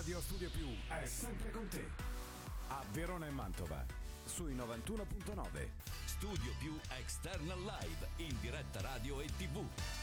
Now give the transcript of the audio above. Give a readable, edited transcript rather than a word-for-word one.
Radio Studio Più è sempre con te. A Verona e Mantova, sui 91.9. Studio Più External Live, in diretta radio e TV.